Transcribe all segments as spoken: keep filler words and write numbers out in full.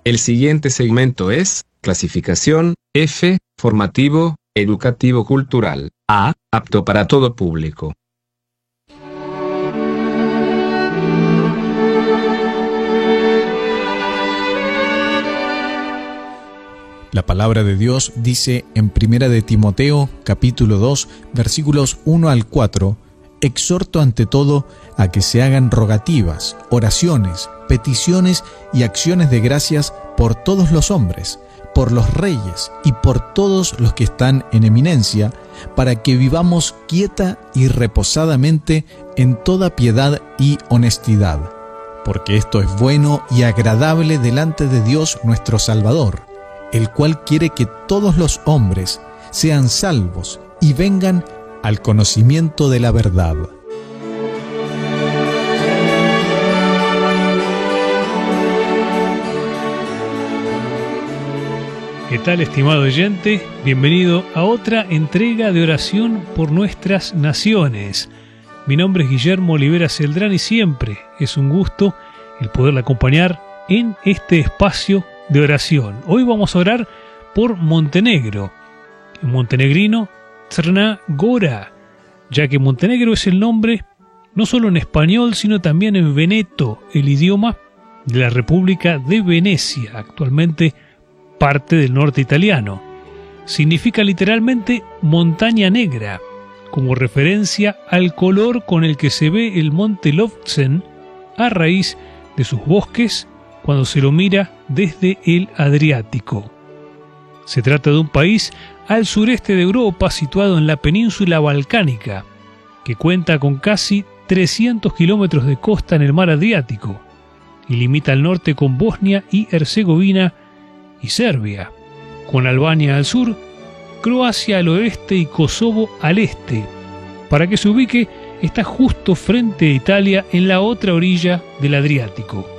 El siguiente segmento es clasificación F, formativo, educativo cultural. A, apto para todo público. La palabra de Dios dice en Primera de Timoteo, capítulo dos, versículos uno al cuatro, exhorto ante todo a que se hagan rogativas, oraciones, peticiones y acciones de gracias por todos los hombres, por los reyes y por todos los que están en eminencia, para que vivamos quieta y reposadamente en toda piedad y honestidad, porque esto es bueno y agradable delante de Dios nuestro Salvador, el cual quiere que todos los hombres sean salvos y vengan al conocimiento de la verdad. ¿Qué tal, estimado oyente? Bienvenido a otra entrega de oración por nuestras naciones. Mi nombre es Guillermo Olivera Celdrán y siempre es un gusto el poderle acompañar en este espacio de oración. Hoy vamos a orar por Montenegro, en montenegrino Crna Gora, ya que Montenegro es el nombre no solo en español sino también en veneto, el idioma de la República de Venecia, actualmente parte del norte italiano. Significa literalmente montaña negra, como referencia al color con el que se ve el monte Lovćen a raíz de sus bosques cuando se lo mira desde el Adriático. Se trata de un país al sureste de Europa, situado en la península balcánica, que cuenta con casi trescientos kilómetros de costa en el mar Adriático y limita al norte con Bosnia y Herzegovina y Serbia, con Albania al sur, Croacia al oeste y Kosovo al este. Para que se ubique, está justo frente a Italia en la otra orilla del Adriático.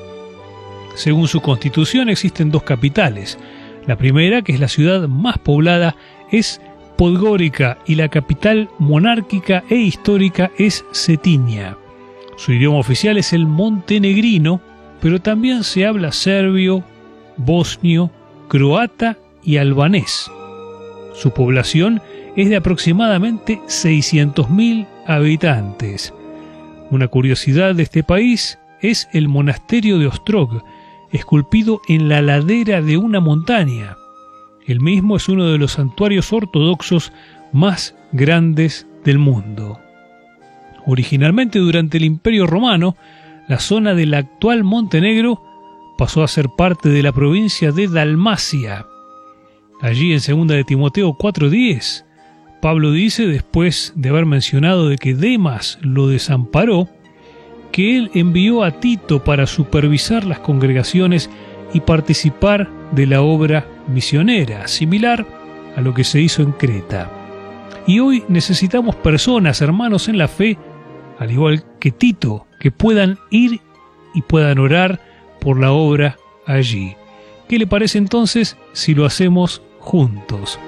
Según su constitución existen dos capitales. La primera, que es la ciudad más poblada, es Podgorica y la capital monárquica e histórica es Cetinja. Su idioma oficial es el montenegrino, pero también se habla serbio, bosnio, croata y albanés. Su población es de aproximadamente seiscientos mil habitantes. Una curiosidad de este país es el monasterio de Ostrog, esculpido en la ladera de una montaña. El mismo es uno de los santuarios ortodoxos más grandes del mundo. Originalmente, durante el Imperio Romano, la zona del actual Montenegro pasó a ser parte de la provincia de Dalmacia. Allí, en segunda de Timoteo cuatro diez, Pablo dice, después de haber mencionado de que Demas lo desamparó, que él envió a Tito para supervisar las congregaciones y participar de la obra misionera, similar a lo que se hizo en Creta. Y hoy necesitamos personas, hermanos en la fe, al igual que Tito, que puedan ir y puedan orar por la obra allí. ¿Qué le parece entonces si lo hacemos juntos?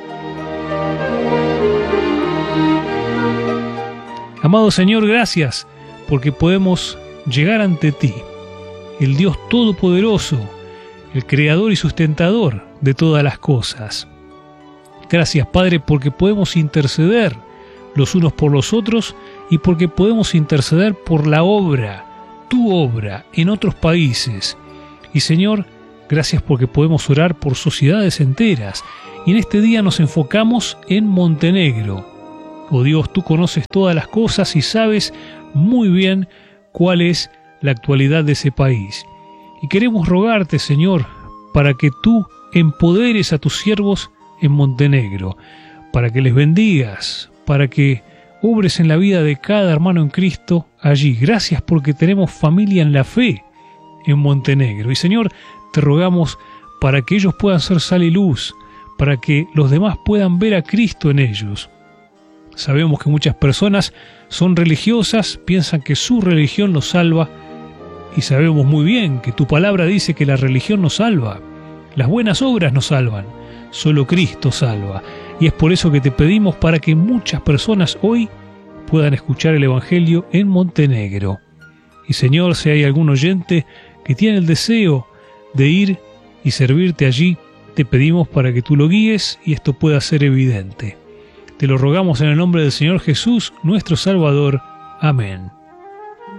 Amado Señor, gracias porque podemos llegar ante ti, el Dios Todopoderoso, el Creador y Sustentador de todas las cosas. Gracias, Padre, porque podemos interceder los unos por los otros y porque podemos interceder por la obra, tu obra, en otros países. Y Señor, gracias porque podemos orar por sociedades enteras. Y en este día nos enfocamos en Montenegro. Oh Dios, tú conoces todas las cosas y sabes muy bien cuál es la actualidad de ese país. Y queremos rogarte, Señor, para que tú empoderes a tus siervos en Montenegro, para que les bendigas, para que obres en la vida de cada hermano en Cristo allí. Gracias porque tenemos familia en la fe en Montenegro. Y Señor, te rogamos para que ellos puedan ser sal y luz, para que los demás puedan ver a Cristo en ellos. Sabemos que muchas personas son religiosas, piensan que su religión los salva, y sabemos muy bien que tu palabra dice que la religión nos salva, las buenas obras nos salvan, solo Cristo salva. Y es por eso que te pedimos para que muchas personas hoy puedan escuchar el Evangelio en Montenegro. Y Señor, si hay algún oyente que tiene el deseo de ir y servirte allí, te pedimos para que tú lo guíes y esto pueda ser evidente. Te lo rogamos en el nombre del Señor Jesús, nuestro Salvador. Amén.